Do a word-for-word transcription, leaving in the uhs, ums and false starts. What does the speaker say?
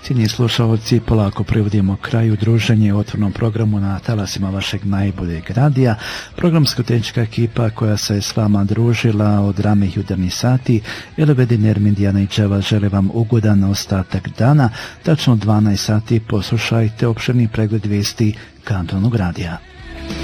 Cijenjeni slušalci, polako privodimo kraju druženje u otvornom programu na talasima vašeg najboljeg radija. Programsko-tehnička ekipa koja se s vama družila od ranih jutarnjih sati, Elevedi Nermin Dijanićeva žele vam ugodan ostatak dana. Tačno dvanaest sati poslušajte opširni pregled vijesti Kantonalnog radija.